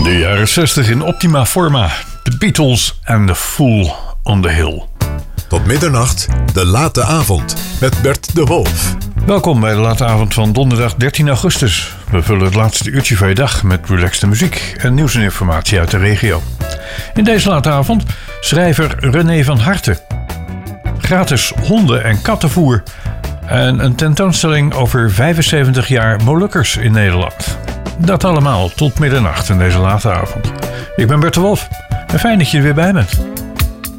De jaren 60 in optima forma. The Beatles en The Fool on the Hill. Tot middernacht, de late avond met Bert de Wolf. Welkom bij de late avond van donderdag 13 augustus. We vullen het laatste uurtje van je dag met relaxte muziek en nieuws en informatie uit de regio. In deze late avond schrijver René van Harten. Gratis honden- en kattenvoer. En een tentoonstelling over 75 jaar Molukkers in Nederland. Dat allemaal tot middernacht in deze late avond. Ik ben Bert de Wolf en fijn dat je er weer bij bent.